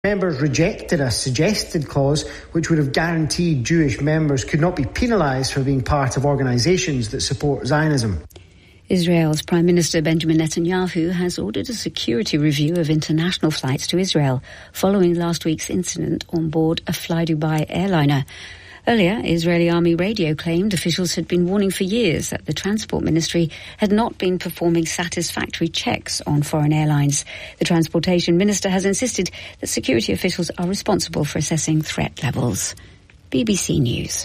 Members rejected a suggested clause which would have guaranteed Jewish members could not be penalised for being part of organisations that support Zionism. Israel's Prime Minister Benjamin Netanyahu has ordered a security review of international flights to Israel following last week's incident on board a flydubai airliner. Earlier, Israeli Army radio claimed officials had been warning for years that the Transport Ministry had not been performing satisfactory checks on foreign airlines. The Transportation Minister has insisted that security officials are responsible for assessing threat levels. BBC News.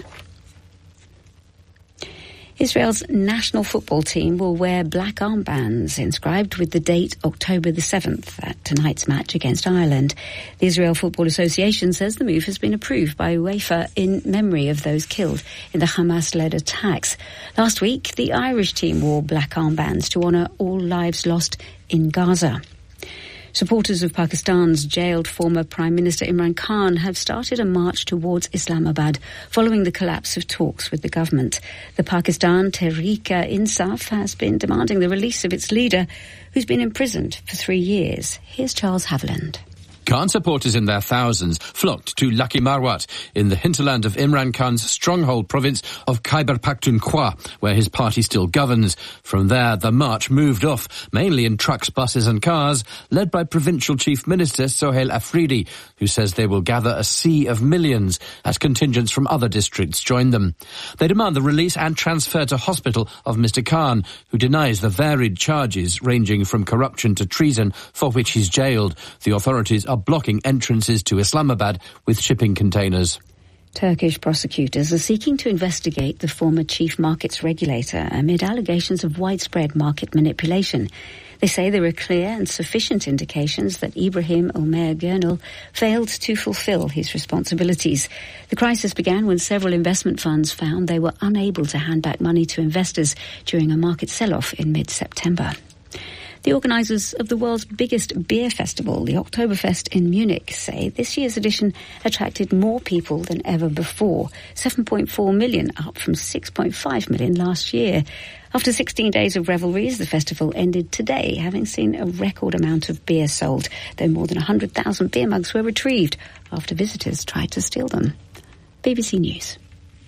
Israel's national football team will wear black armbands inscribed with the date October the 7th at tonight's match against Ireland. The Israel Football Association says the move has been approved by UEFA in memory of those killed in the Hamas-led attacks. Last week, the Irish team wore black armbands to honour all lives lost in Gaza. Supporters of Pakistan's jailed former Prime Minister Imran Khan have started a march towards Islamabad following the collapse of talks with the government. The Pakistan Tehreek-e-Insaf has been demanding the release of its leader, who's been imprisoned for 3 years. Here's Charles Haviland. Khan supporters in their thousands flocked to Lucky Marwat in the hinterland of Imran Khan's stronghold province of Khyber Pakhtunkhwa, where his party still governs. From there, the march moved off, mainly in trucks, buses and cars, led by Provincial Chief Minister Sohail Afridi, who says they will gather a sea of millions as contingents from other districts join them. They demand the release and transfer to hospital of Mr. Khan, who denies the varied charges ranging from corruption to treason for which he's jailed. The authorities are blocking entrances to Islamabad with shipping containers. Turkish prosecutors are seeking to investigate the former chief markets regulator amid allegations of widespread market manipulation. They say there are clear and sufficient indications that Ibrahim Omer Gurnal failed to fulfill his responsibilities. The crisis began when several investment funds found they were unable to hand back money to investors during a market sell-off in mid-September. The organisers of the world's biggest beer festival, the Oktoberfest in Munich, say this year's edition attracted more people than ever before, 7.4 million, up from 6.5 million last year. After 16 days of revelries, the festival ended today, having seen a record amount of beer sold, though more than 100,000 beer mugs were retrieved after visitors tried to steal them. BBC News.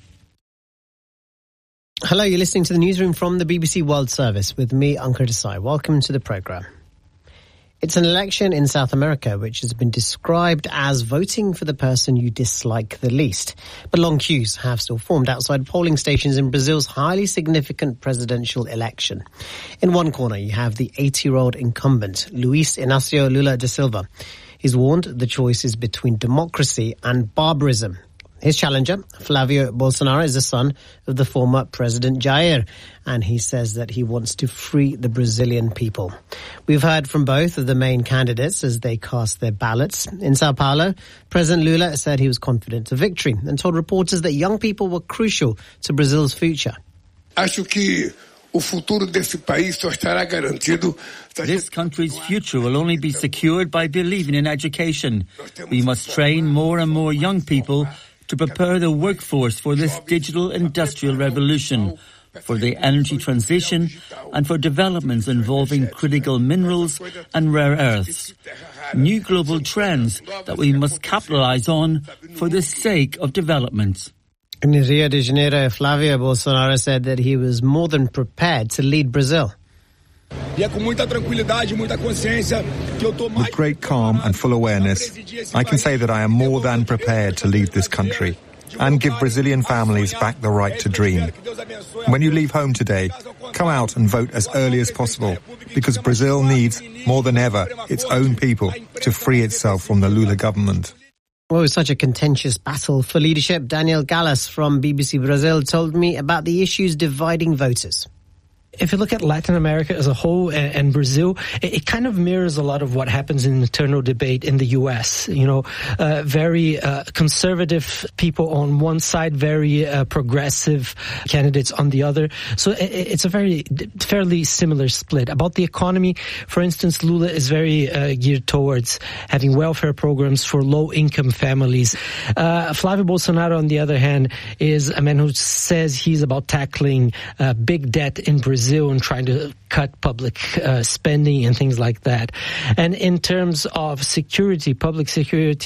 Hello, you're listening to the newsroom from the BBC World Service with me, Ankur Desai. Welcome to the programme. It's an election in South America which has been described as voting for the person you dislike the least. But long queues have still formed outside polling stations in Brazil's highly significant presidential election. In one corner, you have the 80-year-old incumbent, Luis Inácio Lula da Silva. He's warned the choice is between democracy and barbarism. His challenger, Flavio Bolsonaro, is the son of the former President Jair, and he says that he wants to free the Brazilian people. We've heard from both of the main candidates as they cast their ballots. In Sao Paulo, President Lula said he was confident of victory and told reporters that young people were crucial to Brazil's future. This country's future will only be secured by believing in education. We must train more and more young people to prepare the workforce for this digital industrial revolution, for the energy transition and for developments involving critical minerals and rare earths. New global trends that we must capitalize on for the sake of development. In Rio de Janeiro, Flavio Bolsonaro said that he was more than prepared to lead Brazil. With great calm and full awareness, I can say that I am more than prepared to lead this country and give Brazilian families back the right to dream. When you leave home today, come out and vote as early as possible, because Brazil needs, more than ever, its own people to free itself from the Lula government. Well, it was such a contentious battle for leadership. Daniel Gallas from BBC Brazil told me about the issues dividing voters. If you look at Latin America as a whole and Brazil, it kind of mirrors a lot of what happens in the internal debate in the U.S. Very conservative people on one side, very progressive candidates on the other. So it's a fairly similar split. About the economy, for instance, Lula is very geared towards having welfare programs for low-income families. Flavio Bolsonaro, on the other hand, is a man who says he's about tackling big debt in Brazil. Brazil and trying to cut public spending and things like that. And in terms of security, public security,